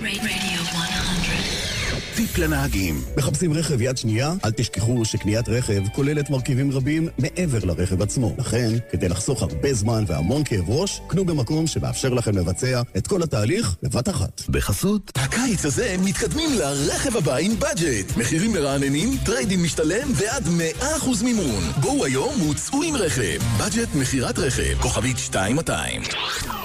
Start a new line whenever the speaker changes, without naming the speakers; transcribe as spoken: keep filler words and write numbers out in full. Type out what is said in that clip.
רדיו מאה.
טיפ לנהגים.
מחפשים רכב יד שנייה? אל תשכחו שקניית רכב כוללת מרכיבים רבים מעבר לרכב עצמו. לכן, כדי לחסוך הרבה זמן והמון כאב ראש, קנו במקום שמאפשר לכם לבצע את כל התהליך בבת אחת.
בחסות, הקיץ הזה מתקדמים לרכב הבא עם בדג'ט. מחירים מרעננים, טריידים משתלם ועד מאה אחוז מימון. בואו היום וצאו עם רכב. בדג'ט מחירת רכב, כוכבית שתיים מאתיים.